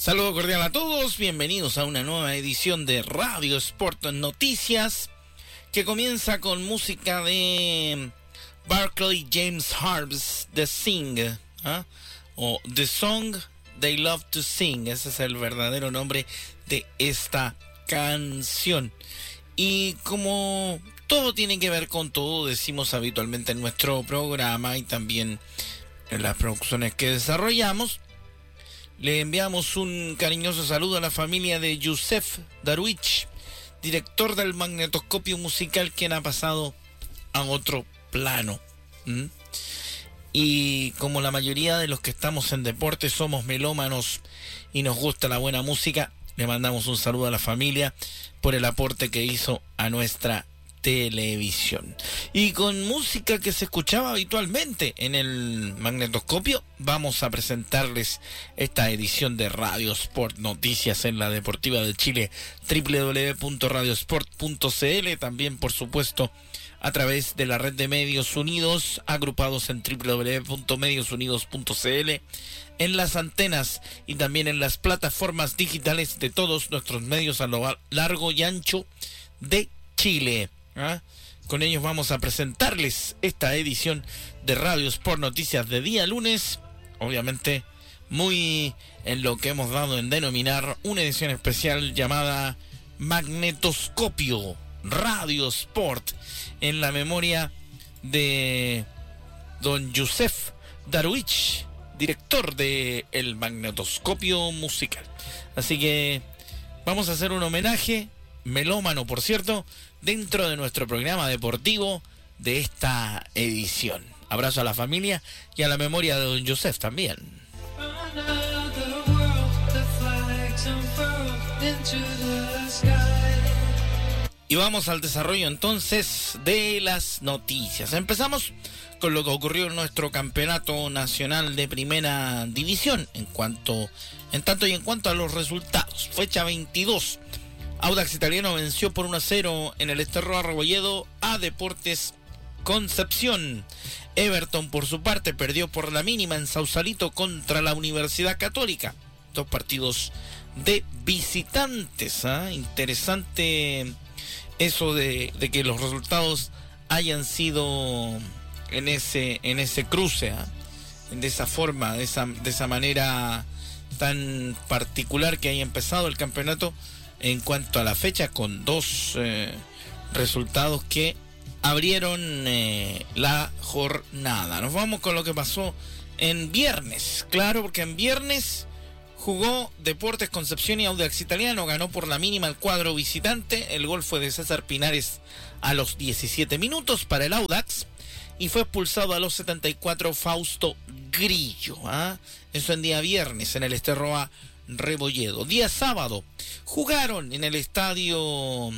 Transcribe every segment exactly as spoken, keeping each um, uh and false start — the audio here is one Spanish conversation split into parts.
Saludo cordial a todos, bienvenidos a una nueva edición de Radio Sport Noticias, que comienza con música de Barclay James Harps, The Sing, ¿eh? o The Song They Love to Sing, ese es el verdadero nombre de esta canción. Y como todo tiene que ver con todo, decimos habitualmente en nuestro programa y también en las producciones que desarrollamos, le enviamos un cariñoso saludo a la familia de Yusef Darwich, director del magnetoscopio musical, quien ha pasado a otro plano. ¿Mm? Y como la mayoría de los que estamos en deporte somos melómanos y nos gusta la buena música, le mandamos un saludo a la familia por el aporte que hizo a nuestra televisión. Y con música que se escuchaba habitualmente en el magnetoscopio, vamos a presentarles esta edición de Radio Sport Noticias en la Deportiva de Chile, doble u doble u doble u punto radio sport punto c l, también por supuesto a través de la red de Medios Unidos, agrupados en doble u doble u doble u punto medios unidos punto c l, en las antenas y también en las plataformas digitales de todos nuestros medios a lo largo y ancho de Chile. ¿Ah? Con ellos vamos a presentarles esta edición de Radio Sport Noticias de día lunes, obviamente muy en lo que hemos dado en denominar una edición especial llamada Magnetoscopio Radio Sport, en la memoria de don Yusef Darwich, director de el magnetoscopio musical. Así que vamos a hacer un homenaje melómano, por cierto, dentro de nuestro programa deportivo de esta edición. Abrazo a la familia y a la memoria de don Yusef también. Y vamos al desarrollo entonces de las noticias. Empezamos con lo que ocurrió en nuestro campeonato nacional de primera división en cuanto, en tanto y en cuanto a los resultados. Fecha veintidós. Audax Italiano venció por uno a cero en el Sterroa Rebolledo a Deportes Concepción. Everton, por su parte, perdió por la mínima en Sausalito contra la Universidad Católica. Dos partidos de visitantes. ¿eh? Interesante eso de, de que los resultados hayan sido en ese, en ese cruce, ¿eh? de esa forma, de esa, de esa manera tan particular que haya empezado el campeonato. En cuanto a la fecha, con dos eh, resultados que abrieron eh, la jornada. Nos vamos con lo que pasó en viernes. Claro, porque en viernes jugó Deportes Concepción y Audax Italiano. Ganó por la mínima el cuadro visitante. El gol fue de César Pinares a los diecisiete minutos para el Audax. Y fue expulsado a los setenta y cuatro Fausto Grillo. ¿eh? Eso en día viernes en el Sterroa Rebolledo. Día sábado jugaron en el estadio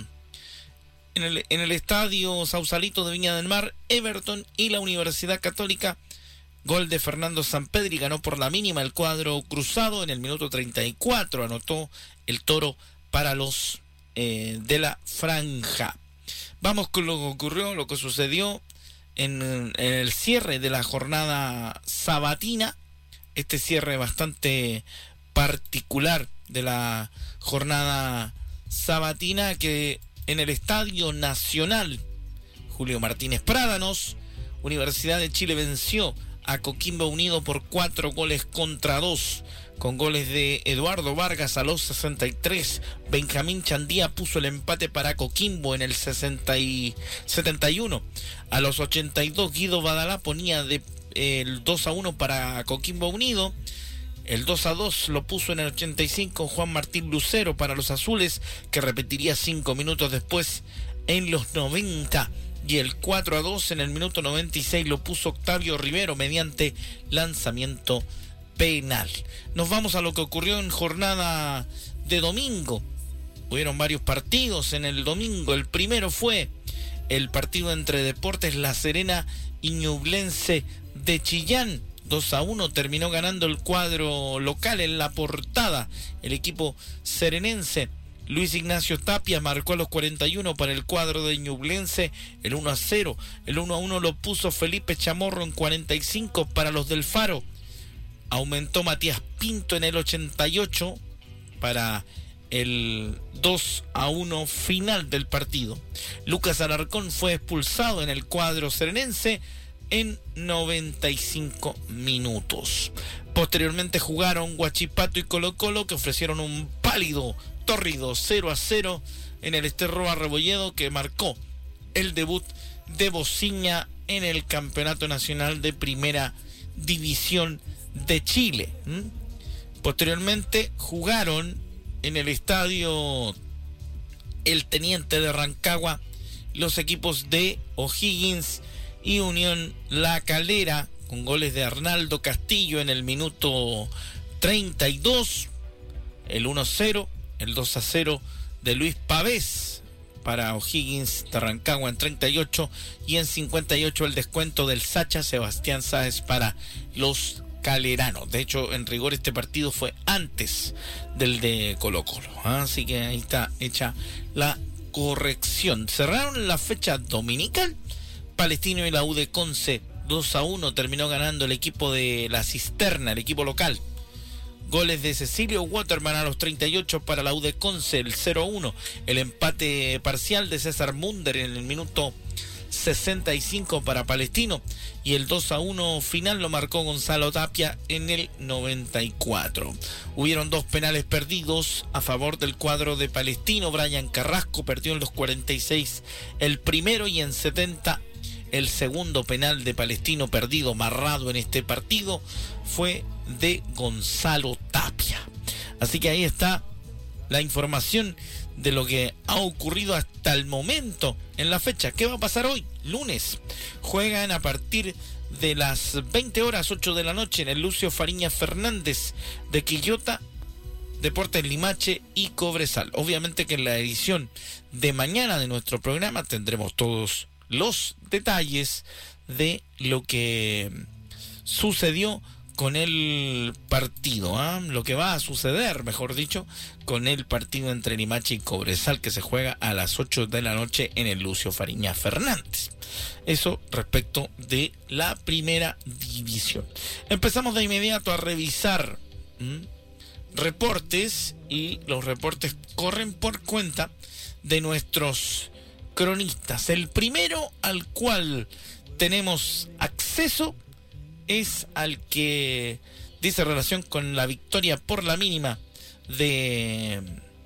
en el, en el estadio Sausalito de Viña del Mar Everton y la Universidad Católica. Gol de Fernando Sampedri, ganó por la mínima el cuadro cruzado. En el minuto treinta y cuatro anotó el Toro para los eh, de la franja. Vamos con lo que ocurrió, lo que sucedió en, en el cierre de la jornada sabatina. Este cierre bastante particular de la jornada sabatina, que en el Estadio Nacional Julio Martínez Prádanos, Universidad de Chile venció a Coquimbo Unido por cuatro goles contra dos, con goles de Eduardo Vargas a los sesenta y tres. Benjamín Chandía puso el empate para Coquimbo en el sesenta y setenta y uno. A los ochenta y dos Guido Badalá ponía de, eh, el dos a uno para Coquimbo Unido. El dos a dos lo puso en el ochenta y cinco Juan Martín Lucero para los azules, que repetiría cinco minutos después en los noventa. Y el cuatro a dos en el minuto noventa y seis lo puso Octavio Rivero mediante lanzamiento penal. Nos vamos a lo que ocurrió en jornada de domingo. Hubieron varios partidos en el domingo. El primero fue el partido entre Deportes La Serena y Ñublense de Chillán. dos a uno terminó ganando el cuadro local en la Portada. El equipo serenense, Luis Ignacio Tapia, marcó a los cuarenta y uno para el cuadro de Ñublense el uno a cero. El uno a uno lo puso Felipe Chamorro en cuarenta y cinco para los del Faro. Aumentó Matías Pinto en el ochenta y ocho para el dos a uno final del partido. Lucas Alarcón fue expulsado en el cuadro serenense en noventa y cinco minutos. Posteriormente jugaron Huachipato y Colo-Colo, que ofrecieron un pálido, tórrido cero a cero en el Ester-Roa Rebolledo, que marcó el debut de Bociña en el Campeonato Nacional de Primera División de Chile. ¿Mm? Posteriormente jugaron en el estadio El Teniente de Rancagua los equipos de O'Higgins y Unión La Calera, con goles de Arnaldo Castillo en el minuto treinta y dos, el uno a cero, el dos a cero de Luis Pavés para O'Higgins de Rancagua en treinta y ocho, y en cincuenta y ocho el descuento del Sacha Sebastián Sáez para los caleranos. De hecho, en rigor este partido fue antes del de Colo-Colo, así que ahí está hecha la corrección. Cerraron la fecha dominical. Palestino y la U de Conce dos a uno terminó ganando el equipo de La Cisterna, el equipo local. Goles de Cecilio Waterman a los treinta y ocho para la U de Conce, el cero a uno. El empate parcial de César Munder en el minuto sesenta y cinco para Palestino, y el dos a uno final lo marcó Gonzalo Tapia en el noventa y cuatro. Hubieron dos penales perdidos a favor del cuadro de Palestino. Brian Carrasco perdió en los cuarenta y seis el primero, y en setenta el segundo penal de Palestino perdido, marrado en este partido, fue de Gonzalo Tapia. Así que ahí está la información de lo que ha ocurrido hasta el momento en la fecha. ¿Qué va a pasar hoy? Lunes. Juegan a partir de las veinte horas, ocho de la noche, en el Lucio Fariña Fernández de Quillota, Deportes Limache y Cobresal. Obviamente que en la edición de mañana de nuestro programa tendremos todos los detalles de lo que sucedió con el partido, ¿eh? lo que va a suceder, mejor dicho, con el partido entre Limache y Cobresal, que se juega a las ocho de la noche en el Lucio Fariña Fernández. Eso respecto de la primera división. Empezamos de inmediato a revisar ¿m? reportes, y los reportes corren por cuenta de nuestros cronistas. El primero al cual tenemos acceso es al que dice relación con la victoria por la mínima de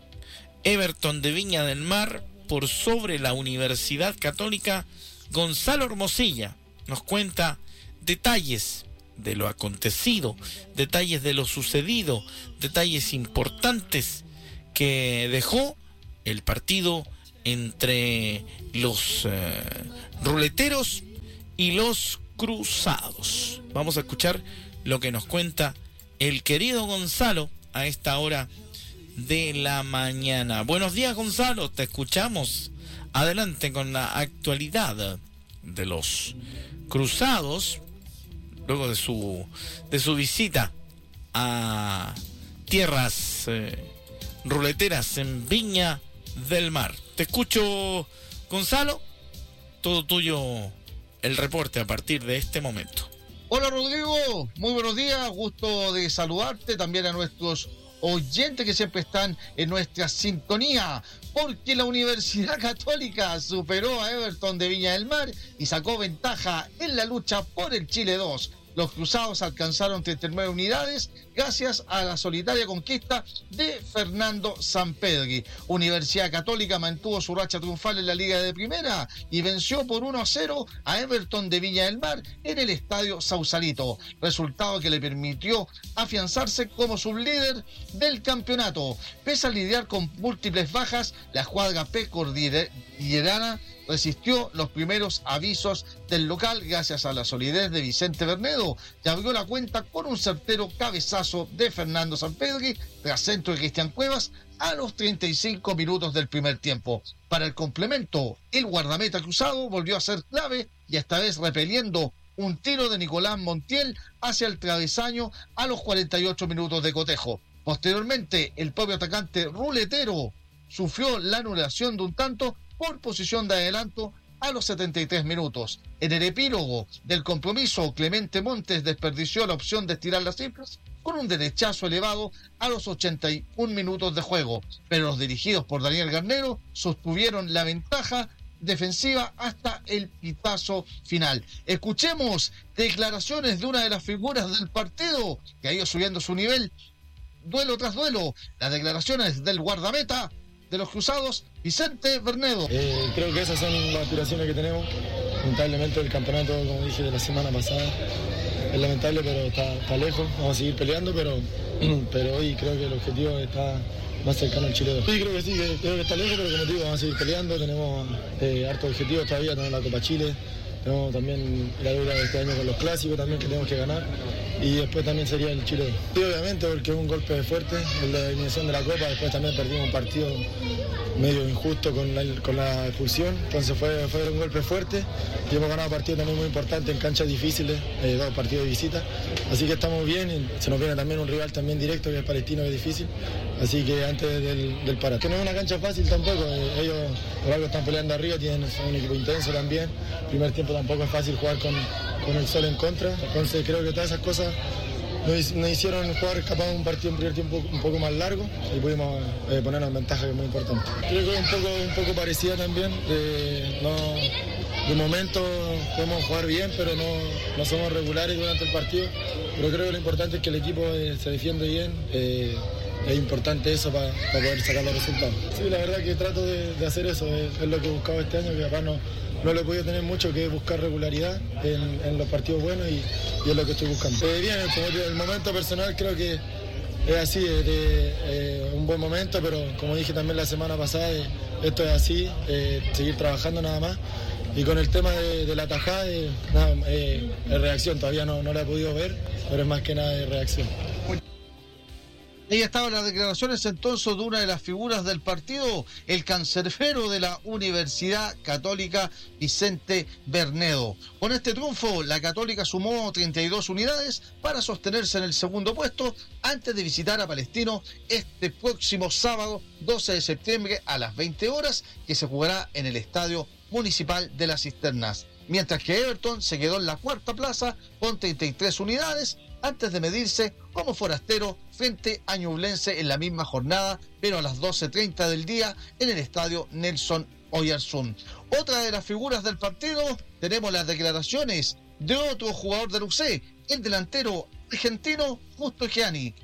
Everton de Viña del Mar por sobre la Universidad Católica. Gonzalo Hermosilla nos cuenta detalles de lo acontecido, detalles de lo sucedido, detalles importantes que dejó el partido entre los eh, ruleteros y los cruzados. Vamos a escuchar lo que nos cuenta el querido Gonzalo a esta hora de la mañana. Buenos días, Gonzalo, te escuchamos. Adelante con la actualidad de los cruzados luego de su de su visita a tierras eh, ruleteras en Viña del Mar. Te escucho, Gonzalo, todo tuyo el reporte a partir de este momento. Hola, Rodrigo, muy buenos días, gusto de saludarte, también a nuestros oyentes que siempre están en nuestra sintonía, porque la Universidad Católica superó a Everton de Viña del Mar y sacó ventaja en la lucha por el Chile dos. Los cruzados alcanzaron treinta y nueve unidades gracias a la solitaria conquista de Fernando Sampedri. Universidad Católica mantuvo su racha triunfal en la Liga de Primera y venció por uno a cero a Everton de Viña del Mar en el Estadio Sausalito, resultado que le permitió afianzarse como sublíder del campeonato. Pese a lidiar con múltiples bajas, la escuadra P cordillerana resistió los primeros avisos del local gracias a la solidez de Vicente Bernedo, que abrió la cuenta con un certero cabezazo de Fernando Sampedri tras centro de Cristian Cuevas a los treinta y cinco minutos del primer tiempo. Para el complemento, el guardameta cruzado volvió a ser clave y esta vez repeliendo un tiro de Nicolás Montiel hacia el travesaño a los cuarenta y ocho minutos de cotejo. Posteriormente, el propio atacante ruletero sufrió la anulación de un tanto por posición de adelanto a los setenta y tres minutos. En el epílogo del compromiso, Clemente Montes desperdició la opción de estirar las cifras con un derechazo elevado a los ochenta y un minutos de juego, pero los dirigidos por Daniel Garnero sostuvieron la ventaja defensiva hasta el pitazo final. Escuchemos declaraciones de una de las figuras del partido que ha ido subiendo su nivel duelo tras duelo, las declaraciones del guardameta de los Cruzados, Vicente Bernedo. Eh, creo que esas son las aspiraciones que tenemos. Lamentablemente el campeonato, como dije, de la semana pasada es lamentable, pero está, está lejos. Vamos a seguir peleando, pero, pero hoy creo que el objetivo está más cercano al Chile dos. Sí, creo que sí, que, creo que está lejos, pero como te digo, vamos a seguir peleando. Tenemos eh, hartos objetivos todavía, tenemos la Copa Chile, tenemos también la deuda de este año con los clásicos también que tenemos que ganar. Y después también sería el Chile dos. Sí, obviamente, porque es un golpe fuerte, en la eliminación de la Copa. Después también perdimos un partido medio injusto con la, con la expulsión. Entonces fue, fue un golpe fuerte. Y hemos ganado partidos también muy importantes en canchas difíciles, eh, dos partidos de visita. Así que estamos bien. Y se nos viene también un rival también directo, que es Palestino, que es difícil. Así que antes del, del parate. Que no es una cancha fácil tampoco. Eh, ellos por algo están peleando arriba, tienen son un equipo intenso también. El primer tiempo tampoco es fácil jugar con, con el sol en contra. Entonces creo que todas esas cosas nos, nos hicieron jugar capaz un partido en primer tiempo un poco más largo y pudimos eh, ponernos en ventaja, que es muy importante. Creo que es un poco, un poco parecida también. Eh, no, de momento podemos jugar bien, pero no, no somos regulares durante el partido. Pero creo que lo importante es que el equipo eh, se defiende bien. Eh, es importante eso para pa poder sacar los resultados. Sí, la verdad que trato de, de hacer eso. Es, es lo que he buscado este año, que capaz no... No le he podido tener mucho, que buscar regularidad en, en los partidos buenos y, y es lo que estoy buscando. Eh, bien, el, el momento personal creo que es así, es de, eh, un buen momento, pero como dije también la semana pasada, eh, esto es así, eh, seguir trabajando nada más. Y con el tema de, de la tajada, eh, nada, eh, es reacción, todavía no, no la he podido ver, pero es más que nada de reacción. Ahí estaban las declaraciones entonces de una de las figuras del partido, el cancerbero de la Universidad Católica, Vicente Bernedo. Con este triunfo, la Católica sumó treinta y dos unidades para sostenerse en el segundo puesto antes de visitar a Palestino este próximo sábado doce de septiembre a las veinte horas, que se jugará en el Estadio Municipal de las Cisternas. Mientras que Everton se quedó en la cuarta plaza con treinta y tres unidades, antes de medirse como forastero frente a Ñublense en la misma jornada, pero a las doce treinta del día en el estadio Nelson Oyarzún. Otra de las figuras del partido, tenemos las declaraciones de otro jugador del U C, el delantero argentino Justo Gianni.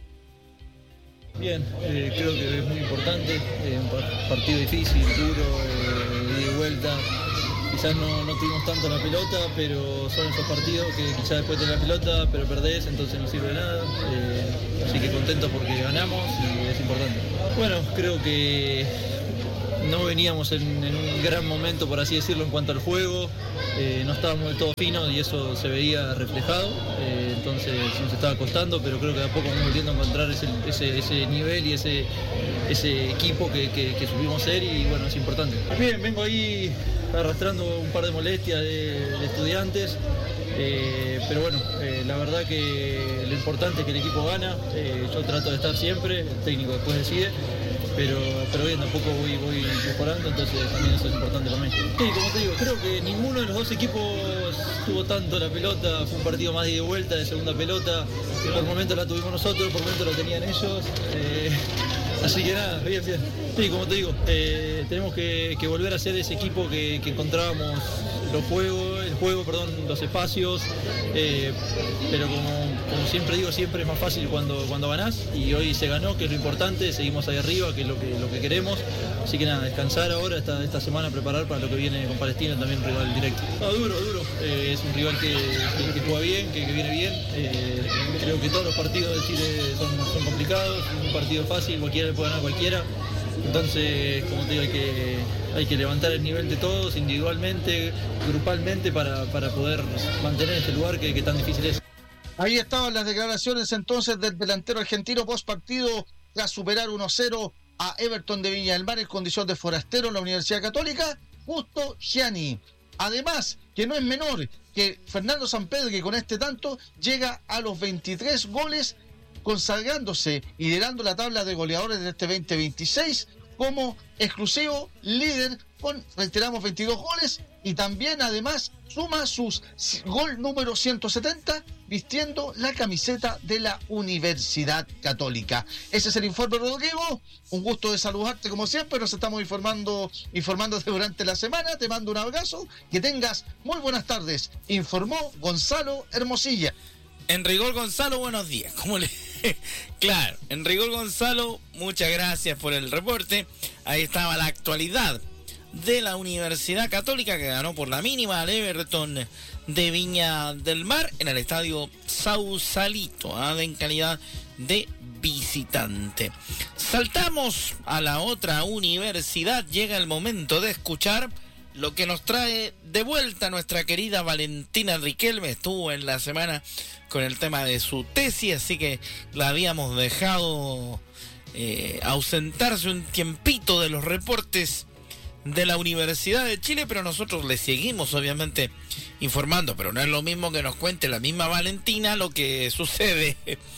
Bien, eh, creo que es muy importante, eh, un partido difícil, duro, eh, de ida y vuelta. Quizás no, no tuvimos tanto la pelota, pero son esos partidos que quizás después tenés la pelota, pero perdés, entonces no sirve de nada. Eh, así que contento porque ganamos y es importante. Bueno, creo que no veníamos en, en un gran momento, por así decirlo, en cuanto al juego. Eh, no estábamos del todo finos y eso se veía reflejado. Eh, entonces nos estaba costando, pero creo que de a poco vamos volviendo a encontrar ese, ese, ese nivel y ese, ese equipo que, que, que supimos ser y bueno, es importante. Bien, vengo ahí arrastrando un par de molestias de, de estudiantes, eh, pero bueno, eh, la verdad que lo importante es que el equipo gana, eh, yo trato de estar siempre, el técnico después decide, pero, pero bien, tampoco voy, voy mejorando, entonces también eso es importante para mí. Sí, como te digo, creo que ninguno de los dos equipos tuvo tanto la pelota, fue un partido más de ida y vuelta, de segunda pelota, por momentos la tuvimos nosotros, por momentos la tenían ellos. Eh, Así que nada, bien, bien. Sí, como te digo, eh, tenemos que, que volver a ser ese equipo que, que encontrábamos los juegos, el juego, perdón, los espacios, eh, pero como, como siempre digo, siempre es más fácil cuando, cuando ganás y hoy se ganó, que es lo importante, seguimos ahí arriba, que es lo que, lo que queremos. Así que nada, descansar ahora, esta, esta semana, preparar para lo que viene con Palestina, también un rival directo. No, duro, duro. Eh, es un rival que, que, que juega bien, que, que viene bien. Eh, creo que todos los partidos de Chile son, son complicados, un partido fácil, cualquiera le puede ganar a cualquiera. Entonces, como te digo, hay que, hay que levantar el nivel de todos, individualmente, grupalmente, para, para poder mantener este lugar que, que tan difícil es. Ahí estaban las declaraciones entonces del delantero argentino post partido tras superar uno cero a Everton de Viña del Mar en condición de forastero en la Universidad Católica, Justo Gianni. Además, que no es menor que Fernando Sampedri, que con este tanto llega a los veintitrés goles, consagrándose y liderando la tabla de goleadores de este veinte veintiséis como exclusivo líder con, reiteramos, veintidós goles, y también además suma sus gol número ciento setenta vistiendo la camiseta de la Universidad Católica. Ese es el informe, Rodrigo. Un gusto de saludarte como siempre. Nos estamos informando informando durante la semana. Te mando un abrazo. Que tengas muy buenas tardes. Informó Gonzalo Hermosilla. En rigor, Gonzalo, buenos días. ¿Cómo le...? Claro, en rigor, Gonzalo, muchas gracias por el reporte. Ahí estaba la actualidad de la Universidad Católica, que ganó por la mínima al Everton de Viña del Mar en el estadio Sausalito, ¿eh? en calidad de visitante. Saltamos a la otra universidad. Llega el momento de escuchar lo que nos trae de vuelta nuestra querida Valentina Riquelme. Estuvo en la semana con el tema de su tesis, así que la habíamos dejado eh, ausentarse un tiempito de los reportes de la Universidad de Chile, pero nosotros le seguimos obviamente informando, pero no es lo mismo que nos cuente la misma Valentina lo que sucede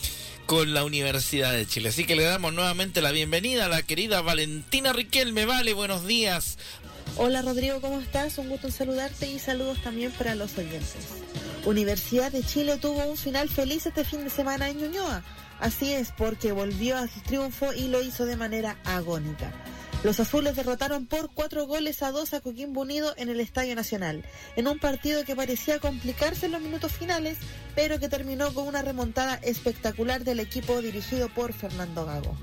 con la Universidad de Chile. Así que le damos nuevamente la bienvenida a la querida Valentina Riquelme. Vale, buenos días. Hola Rodrigo, ¿cómo estás? Un gusto en saludarte y saludos también para los oyentes. Universidad de Chile tuvo un final feliz este fin de semana en Ñuñoa. Así es, porque volvió a su triunfo y lo hizo de manera agónica. Los azules derrotaron por cuatro goles a dos a Coquimbo Unido en el Estadio Nacional, en un partido que parecía complicarse en los minutos finales, pero que terminó con una remontada espectacular del equipo dirigido por Fernando Gago.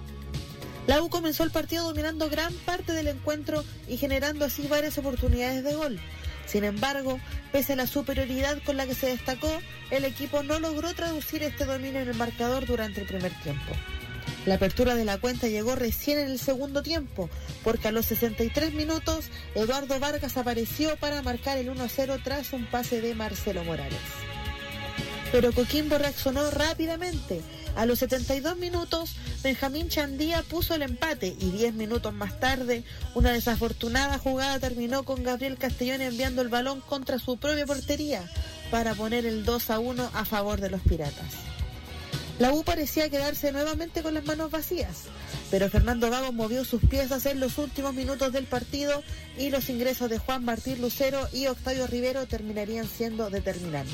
La U comenzó el partido dominando gran parte del encuentro y generando así varias oportunidades de gol. Sin embargo, pese a la superioridad con la que se destacó, el equipo no logró traducir este dominio en el marcador durante el primer tiempo. La apertura de la cuenta llegó recién en el segundo tiempo, porque a los sesenta y tres minutos, Eduardo Vargas apareció para marcar el uno a cero tras un pase de Marcelo Morales. Pero Coquimbo reaccionó rápidamente. A los setenta y dos minutos, Benjamín Chandía puso el empate y diez minutos más tarde, una desafortunada jugada terminó con Gabriel Castellón enviando el balón contra su propia portería para poner el dos a uno a favor de los Piratas. La U parecía quedarse nuevamente con las manos vacías, pero Fernando Gago movió sus piezas en los últimos minutos del partido y los ingresos de Juan Martín Lucero y Octavio Rivero terminarían siendo determinantes.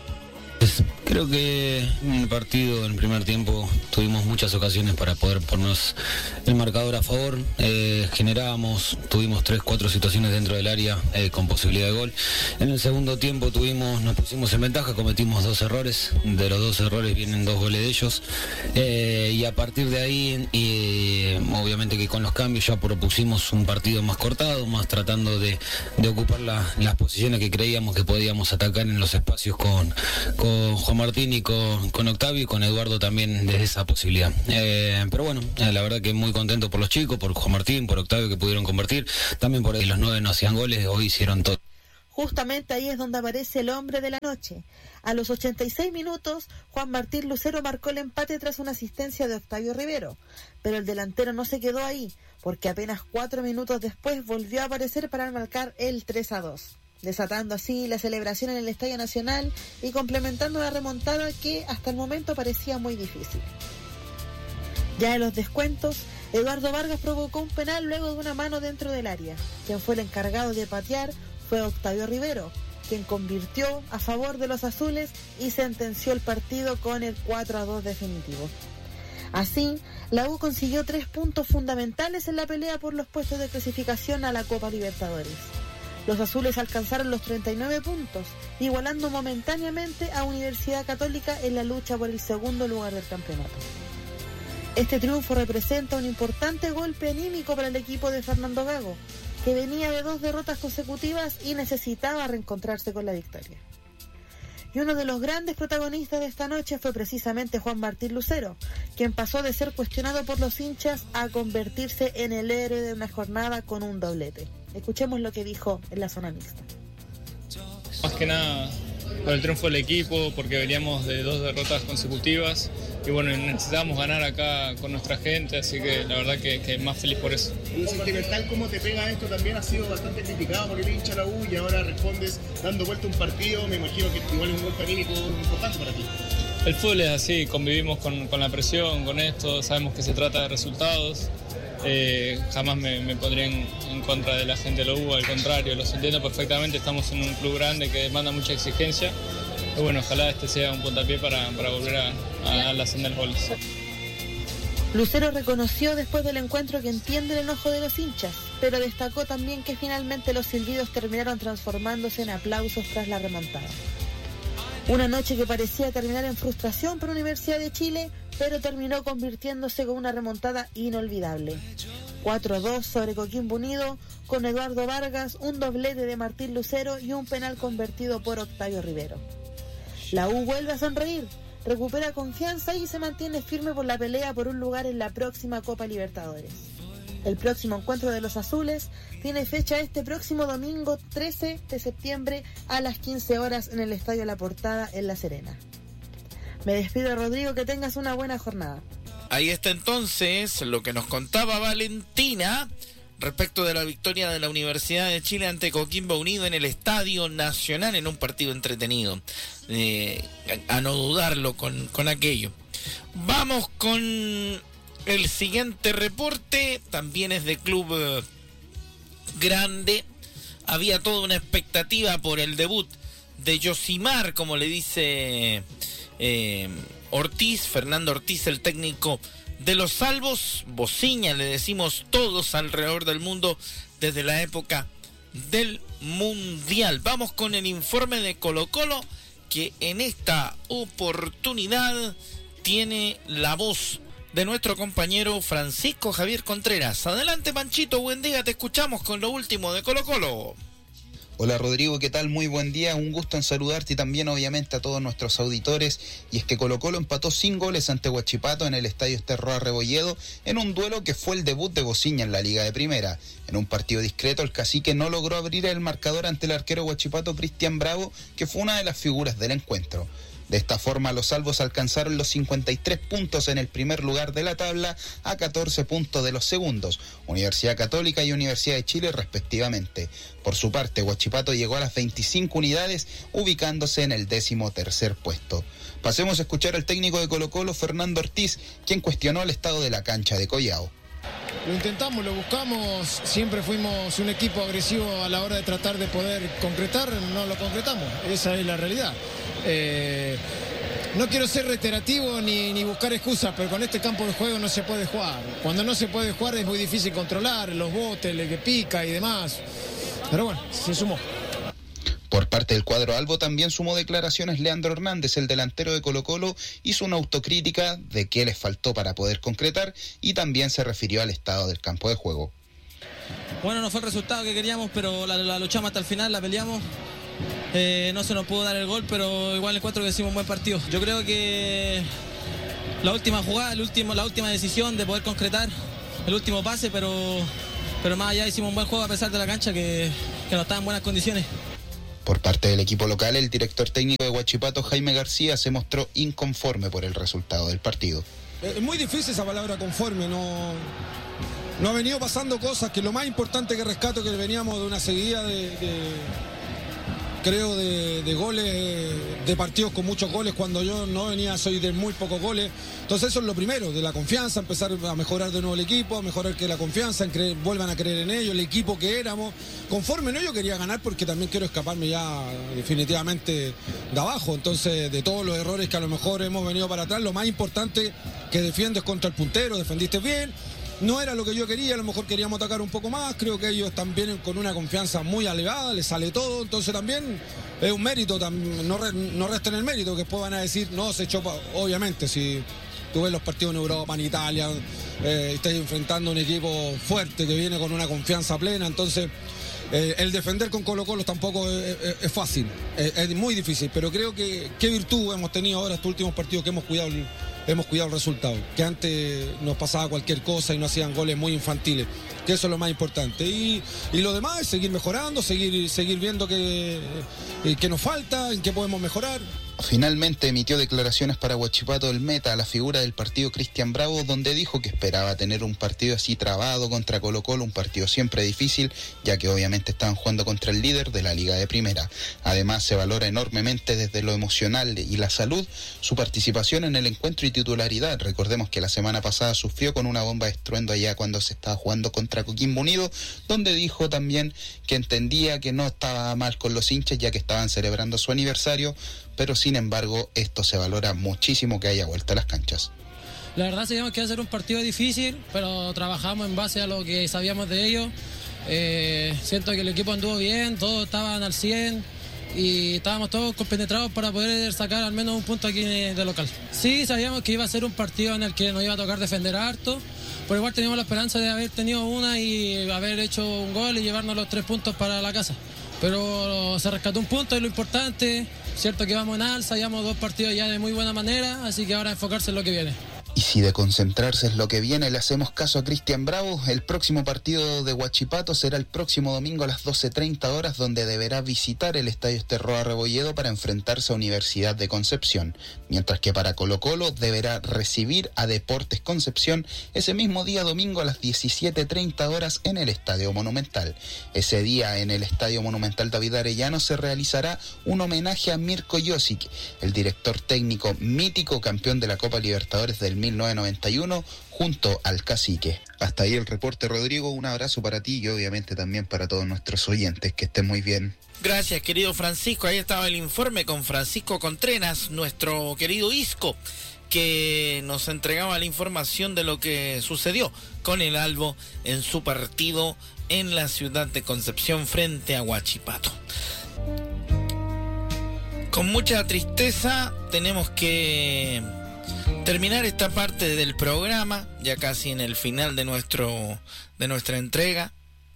Creo que en el partido, en el primer tiempo, tuvimos muchas ocasiones para poder ponernos el marcador a favor. Eh, generábamos, tuvimos tres, cuatro situaciones dentro del área eh, con posibilidad de gol. En el segundo tiempo tuvimos, nos pusimos en ventaja, cometimos dos errores. De los dos errores vienen dos goles de ellos. Eh, y a partir de ahí, y, obviamente que con los cambios ya propusimos un partido más cortado, más tratando de, de ocupar la, las posiciones que creíamos que podíamos atacar en los espacios con, con Juan Martín y con, con Octavio y con Eduardo también desde esa posibilidad. Eh, pero bueno, eh, la verdad que muy contento por los chicos, por Juan Martín, por Octavio que pudieron convertir, también por ahí los nueve no hacían goles, hoy hicieron todo. Justamente ahí es donde aparece el hombre de la noche. A los ochenta y seis minutos, Juan Martín Lucero marcó el empate tras una asistencia de Octavio Rivero, pero el delantero no se quedó ahí, porque apenas cuatro minutos después volvió a aparecer para marcar el tres a dos. Desatando así la celebración en el Estadio Nacional y complementando la remontada que hasta el momento parecía muy difícil. Ya en los descuentos, Eduardo Vargas provocó un penal luego de una mano dentro del área. Quien fue el encargado de patear fue Octavio Rivero, quien convirtió a favor de los azules y sentenció el partido con el cuatro a dos definitivo. Así, la U consiguió tres puntos fundamentales en la pelea por los puestos de clasificación a la Copa Libertadores. Los azules alcanzaron los treinta y nueve puntos, igualando momentáneamente a Universidad Católica en la lucha por el segundo lugar del campeonato. Este triunfo representa un importante golpe anímico para el equipo de Fernando Gago, que venía de dos derrotas consecutivas y necesitaba reencontrarse con la victoria. Y uno de los grandes protagonistas de esta noche fue precisamente Juan Martín Lucero, quien pasó de ser cuestionado por los hinchas a convertirse en el héroe de una jornada con un doblete. Escuchemos lo que dijo en la zona mixta. Más que nada por el triunfo del equipo, porque veníamos de dos derrotas consecutivas y bueno, necesitábamos ganar acá con nuestra gente, así que la verdad que, que más feliz por eso. En lo sentimental, ¿cómo te pega esto? También ha sido bastante criticado por el hincha la U y ahora respondes dando vuelta un partido, me imagino que igual es un golpe anímico importante para ti. El fútbol es así, convivimos con, con la presión, con esto, sabemos que se trata de resultados eh, jamás me, me pondré en, en contra de la gente de la U, al contrario, los entiendo perfectamente, estamos en un club grande que demanda mucha exigencia. Y bueno, ojalá este sea un puntapié para, para volver a, a, a la senda de los goles. Lucero reconoció después del encuentro que entiende el enojo de los hinchas, pero destacó también que finalmente los silbidos terminaron transformándose en aplausos tras la remontada. Una noche que parecía terminar en frustración para Universidad de Chile, pero terminó convirtiéndose con una remontada inolvidable. cuatro a dos sobre Coquimbo Unido, con Eduardo Vargas, un doblete de Martín Lucero y un penal convertido por Octavio Rivero. La U vuelve a sonreír, recupera confianza y se mantiene firme por la pelea por un lugar en la próxima Copa Libertadores. El próximo encuentro de los azules tiene fecha este próximo domingo trece de septiembre a las quince horas en el Estadio La Portada en La Serena. Me despido, Rodrigo, que tengas una buena jornada. Ahí está entonces lo que nos contaba Valentina respecto de la victoria de la Universidad de Chile ante Coquimbo Unido en el Estadio Nacional en un partido entretenido. Eh, a, a no dudarlo con, con aquello. Vamos con el siguiente reporte, también es de club eh, grande. Había toda una expectativa por el debut de Yosimar, como le dice eh, Ortiz, Fernando Ortiz, el técnico de los Salvos. Bociña, le decimos todos alrededor del mundo desde la época del Mundial. Vamos con el informe de Colo-Colo, que en esta oportunidad tiene la voz de nuestro compañero Francisco Javier Contreras. Adelante, Panchito, buen día, te escuchamos con lo último de Colo-Colo. Hola Rodrigo, ¿qué tal? Muy buen día, un gusto en saludarte y también obviamente a todos nuestros auditores. Y es que Colo-Colo empató sin goles ante Huachipato en el Estadio Sterroa Rebolledo en un duelo que fue el debut de Bociña en la Liga de Primera. En un partido discreto, el cacique no logró abrir el marcador ante el arquero Huachipato Cristian Bravo, que fue una de las figuras del encuentro. De esta forma, los salvos alcanzaron los cincuenta y tres puntos en el primer lugar de la tabla a catorce puntos de los segundos, Universidad Católica y Universidad de Chile respectivamente. Por su parte, Huachipato llegó a las veinticinco unidades, ubicándose en el décimo tercer puesto. Pasemos a escuchar al técnico de Colo-Colo, Fernando Ortiz, quien cuestionó el estado de la cancha de Collao. Lo intentamos, lo buscamos, siempre fuimos un equipo agresivo a la hora de tratar de poder concretar, no lo concretamos, esa es la realidad. Eh, no quiero ser reiterativo ni, ni buscar excusas, pero con este campo de juego no se puede jugar. Cuando no se puede jugar es muy difícil controlar los botes, el que pica y demás. Pero bueno, se sumó. Por parte del cuadro albo también sumó declaraciones Leandro Hernández, el delantero de Colo-Colo, hizo una autocrítica de qué les faltó para poder concretar y también se refirió al estado del campo de juego. Bueno, no fue el resultado que queríamos, pero la, la luchamos hasta el final, la peleamos. Eh, no se nos pudo dar el gol, pero igual encuentro que hicimos un buen partido. Yo creo que la última jugada, el último, la última decisión de poder concretar el último pase, pero, pero más allá hicimos un buen juego a pesar de la cancha que, que no estaba en buenas condiciones. Por parte del equipo local, el director técnico de Huachipato, Jaime García, se mostró inconforme por el resultado del partido. Es muy difícil esa palabra conforme, no, no ha venido pasando cosas, que lo más importante que rescato es que veníamos de una seguida de... de... creo de, de goles, de partidos con muchos goles, cuando yo no venía soy de muy pocos goles. Entonces eso es lo primero, de la confianza, empezar a mejorar de nuevo el equipo, a mejorar que la confianza, en creer, vuelvan a creer en ello, el equipo que éramos. Conforme no, yo quería ganar porque también quiero escaparme ya definitivamente de abajo. Entonces, de todos los errores que a lo mejor hemos venido para atrás, lo más importante que defiendes contra el puntero, defendiste bien. No era lo que yo quería, a lo mejor queríamos atacar un poco más, creo que ellos también con una confianza muy elevada, les sale todo, entonces también es un mérito, no, re, no resten el mérito, que después van a decir, no, se echó, pa... obviamente, si tú ves los partidos en Europa, en Italia, eh, estás enfrentando a un equipo fuerte que viene con una confianza plena, entonces eh, el defender con Colo-Colo tampoco es, es, es fácil, es, es muy difícil, pero creo que qué virtud hemos tenido ahora estos últimos partidos que hemos cuidado el, hemos cuidado el resultado, que antes nos pasaba cualquier cosa y no hacían goles muy infantiles, que eso es lo más importante. Y, y lo demás es seguir mejorando, seguir, seguir viendo qué que nos falta, en qué podemos mejorar. Finalmente emitió declaraciones para Huachipato del Meta, la figura del partido Cristian Bravo, donde dijo que esperaba tener un partido así trabado contra Colo-Colo, un partido siempre difícil, ya que obviamente estaban jugando contra el líder de la Liga de Primera. Además, se valora enormemente desde lo emocional y la salud su participación en el encuentro y titularidad. Recordemos que la semana pasada sufrió con una bomba de estruendo allá cuando se estaba jugando contra Coquimbo Unido, donde dijo también que entendía que no estaba mal con los hinchas, ya que estaban celebrando su aniversario, pero sin embargo esto se valora muchísimo que haya vuelto a las canchas. La verdad sabíamos que iba a ser un partido difícil, pero trabajamos en base a lo que sabíamos de ellos. Eh, siento que el equipo anduvo bien, todos estaban al cien y estábamos todos compenetrados para poder sacar al menos un punto aquí de local. Sí, sabíamos que iba a ser un partido en el que nos iba a tocar defender harto, pero igual teníamos la esperanza de haber tenido una y haber hecho un gol y llevarnos los tres puntos para la casa. Pero se rescató un punto, es lo importante. Cierto que vamos en alza, llevamos dos partidos ya de muy buena manera, así que ahora enfocarse en lo que viene. Y si de concentrarse en lo que viene le hacemos caso a Cristian Bravo, el próximo partido de Huachipato será el próximo domingo a las doce treinta horas, donde deberá visitar el Estadio Esterroa Rebolledo para enfrentarse a Universidad de Concepción, mientras que para Colo-Colo deberá recibir a Deportes Concepción ese mismo día domingo a las diecisiete treinta horas en el Estadio Monumental. Ese día en el Estadio Monumental David Arellano se realizará un homenaje a Mirko Josic, el director técnico mítico campeón de la Copa Libertadores del mil novecientos noventa y uno junto al Cacique. Hasta ahí el reporte, Rodrigo, un abrazo para ti y obviamente también para todos nuestros oyentes, que estén muy bien. Gracias, querido Francisco. Ahí estaba el informe con Francisco Contreras, nuestro querido Isco, que nos entregaba la información de lo que sucedió con el Albo en su partido en la ciudad de Concepción frente a Huachipato. Con mucha tristeza tenemos que terminar esta parte del programa, ya casi en el final de nuestro de nuestra entrega.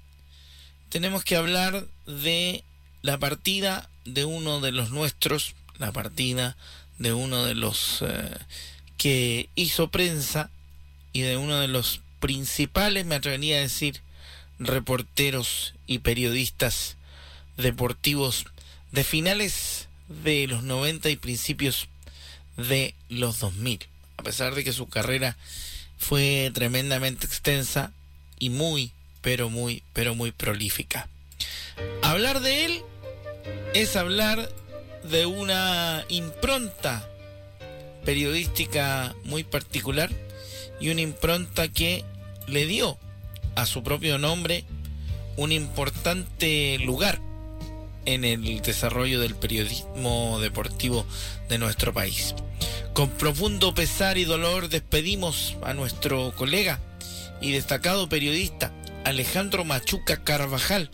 Tenemos que hablar de la partida de uno de los nuestros, la partida de uno de los eh, que hizo prensa y de uno de los principales, me atrevería a decir, reporteros y periodistas deportivos de finales de los noventa y principios de los dos mil. A pesar de que su carrera fue tremendamente extensa y muy, pero muy, pero muy prolífica. Hablar de él es hablar de una impronta periodística muy particular y una impronta que le dio a su propio nombre un importante lugar en el desarrollo del periodismo deportivo de nuestro país. Con profundo pesar y dolor despedimos a nuestro colega y destacado periodista Alejandro Machuca Carvajal,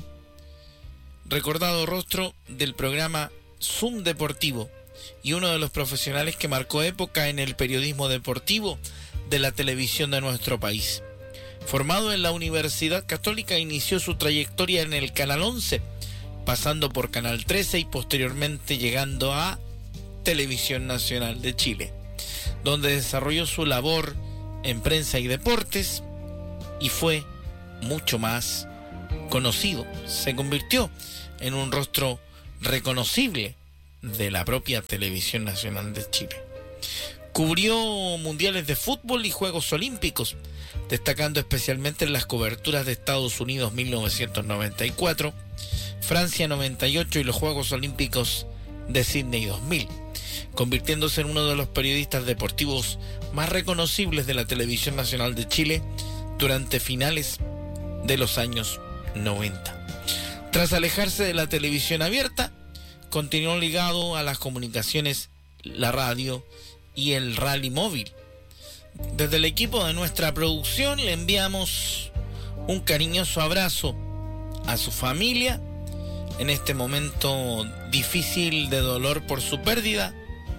recordado rostro del programa Zoom Deportivo y uno de los profesionales que marcó época en el periodismo deportivo de la televisión de nuestro país. Formado en la Universidad Católica, inició su trayectoria en el Canal once, pasando por Canal trece y posteriormente llegando a Televisión Nacional de Chile, donde desarrolló su labor en prensa y deportes y fue mucho más conocido. Se convirtió en un rostro reconocible de la propia Televisión Nacional de Chile. Cubrió mundiales de fútbol y Juegos Olímpicos, destacando especialmente en las coberturas de Estados Unidos mil novecientos noventa y cuatro, Francia noventa y ocho y los Juegos Olímpicos de Sydney dos mil, convirtiéndose en uno de los periodistas deportivos más reconocibles de la Televisión Nacional de Chile durante finales de los años noventa. Tras alejarse de la televisión abierta, continuó ligado a las comunicaciones, la radio y el rally móvil. Desde el equipo de nuestra producción le enviamos un cariñoso abrazo a su familia en este momento difícil de dolor por su pérdida,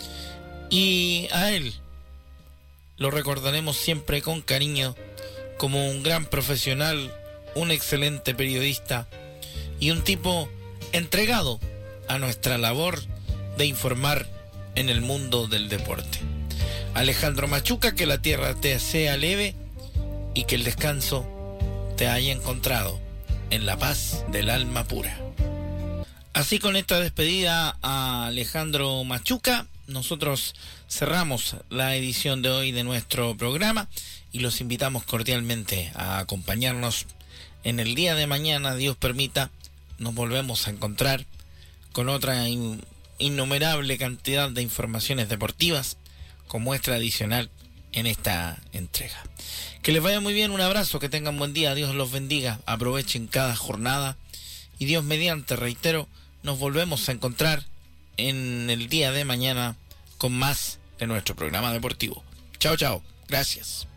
y a él lo recordaremos siempre con cariño como un gran profesional, un excelente periodista y un tipo entregado a nuestra labor de informar en el mundo del deporte. Alejandro Machuca, que la tierra te sea leve y que el descanso te haya encontrado en la paz del alma pura. Así, con esta despedida a Alejandro Machuca, nosotros cerramos la edición de hoy de nuestro programa y los invitamos cordialmente a acompañarnos en el día de mañana. Dios permita, nos volvemos a encontrar con otra in- innumerable cantidad de informaciones deportivas, como es tradicional en esta entrega. Que les vaya muy bien, un abrazo, que tengan buen día, Dios los bendiga, aprovechen cada jornada y Dios mediante, reitero, nos volvemos a encontrar en el día de mañana con más de nuestro programa deportivo. Chao, chao, gracias.